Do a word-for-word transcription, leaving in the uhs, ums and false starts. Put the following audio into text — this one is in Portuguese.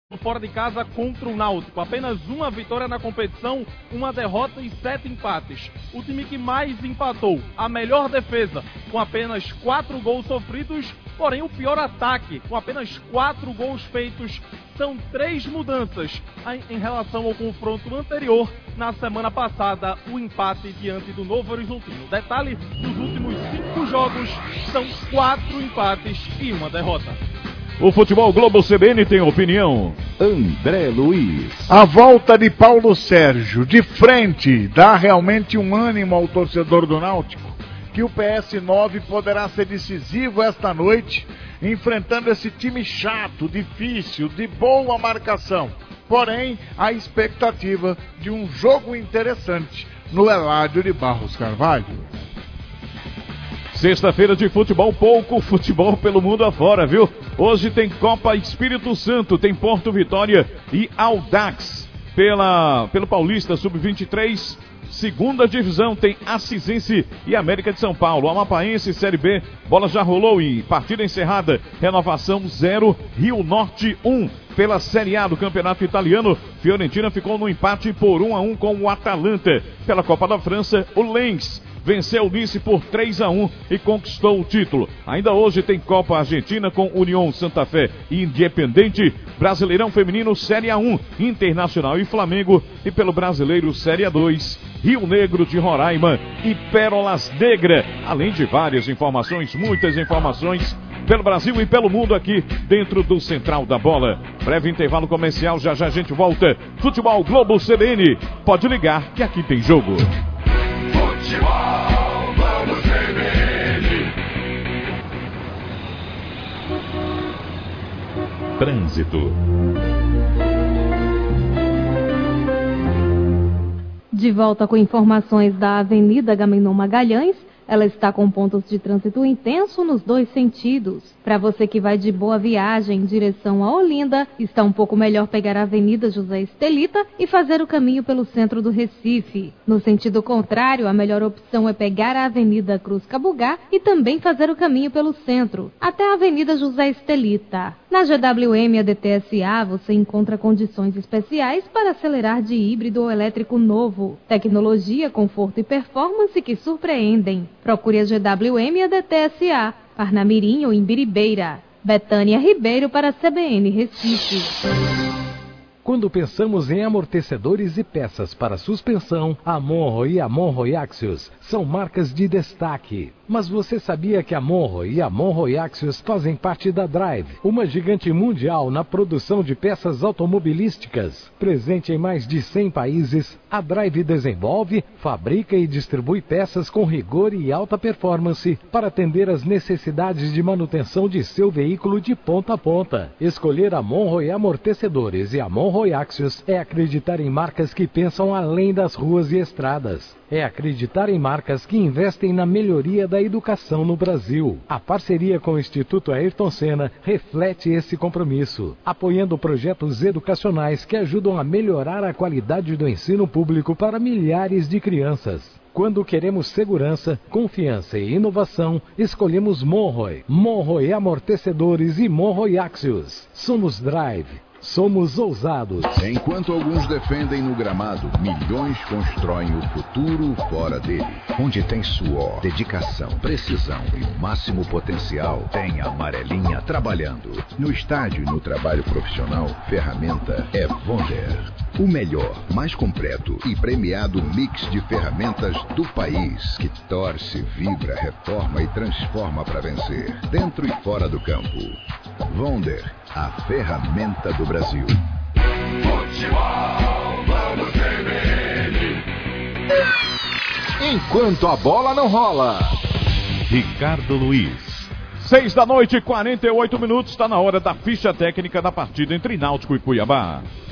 fora de casa contra o Náutico. Apenas uma vitória na competição, uma derrota e sete empates. O time que mais empatou, a melhor defesa, com apenas quatro gols sofridos, porém o pior ataque, com apenas quatro gols feitos. São três mudanças em relação ao confronto anterior, na semana passada, o empate diante do Novo Horizontino. Detalhe, nos últimos cinco jogos, são quatro empates e uma derrota. O Futebol Globo C B N tem opinião. André Luiz. A volta de Paulo Sérgio de frente dá realmente um ânimo ao torcedor do Náutico, que o P S nove poderá ser decisivo esta noite, enfrentando esse time chato, difícil, de boa marcação. Porém, a expectativa de um jogo interessante no Eládio de Barros Carvalho. Sexta-feira de futebol, pouco futebol pelo mundo afora, viu? Hoje tem Copa Espírito Santo, tem Porto Vitória e Audax pela, pelo Paulista sub vinte e três. Segunda divisão tem Assisense e América de São Paulo. Amapaense, Série B, bola já rolou e partida encerrada. Renovação zero, Rio Norte um. Pela Série A do Campeonato Italiano, Fiorentina ficou no empate por um a um com o Atalanta. Pela Copa da França, o Lens venceu o Nice por três a um e conquistou o título. Ainda hoje tem Copa Argentina com União Santa Fé e Independente. Brasileirão Feminino Série A um, Internacional e Flamengo. E pelo Brasileiro Série A dois, Rio Negro de Roraima e Pérolas Negra. Além de várias informações, muitas informações pelo Brasil e pelo mundo aqui dentro do Central da Bola. Breve intervalo comercial, já já a gente volta. Futebol Globo C B N. Pode ligar que aqui tem jogo. Futebol Globo C B N. Trânsito. De volta com informações da Avenida Agamenon Magalhães. Ela está com pontos de trânsito intenso nos dois sentidos. Para você que vai de Boa Viagem em direção a Olinda, está um pouco melhor pegar a Avenida José Estelita e fazer o caminho pelo centro do Recife. No sentido contrário, a melhor opção é pegar a Avenida Cruz Cabugá e também fazer o caminho pelo centro, até a Avenida José Estelita. Na G W M e a D T S A você encontra condições especiais para acelerar de híbrido ou elétrico novo. Tecnologia, conforto e performance que surpreendem. Procure a G W M e a D T S A, Parnamirim ou Imbiribeira. Betânia Ribeiro para a C B N Recife. Quando pensamos em amortecedores e peças para suspensão, a Monro e a Monro Axios são marcas de destaque. Mas você sabia que a Monro e a Monro Axios fazem parte da Drive, uma gigante mundial na produção de peças automobilísticas? Presente em mais de cem países, a Drive desenvolve, fabrica e distribui peças com rigor e alta performance para atender às necessidades de manutenção de seu veículo de ponta a ponta. Escolher a Monro e amortecedores e a Monro Axios é acreditar em marcas que pensam além das ruas e estradas. É acreditar em marcas que investem na melhoria da educação no Brasil. A parceria com o Instituto Ayrton Senna reflete esse compromisso, apoiando projetos educacionais que ajudam a melhorar a qualidade do ensino público para milhares de crianças. Quando queremos segurança, confiança e inovação, escolhemos Monroe. Monroe Amortecedores e Monroe Axios. Somos Drive. Somos ousados. Enquanto alguns defendem no gramado, milhões constroem o futuro fora dele. Onde tem suor, dedicação, precisão e máximo potencial, tem a amarelinha trabalhando. No estádio e no trabalho profissional, ferramenta é Wonder. O melhor, mais completo e premiado mix de ferramentas do país, que torce, vibra, reforma e transforma para vencer, dentro e fora do campo. Wonder, a ferramenta do Brasil. Futebol Globo C B N. Enquanto a bola não rola. Ricardo Luiz. Seis da noite, quarenta e oito minutos, está na hora da ficha técnica da partida entre Náutico e Cuiabá.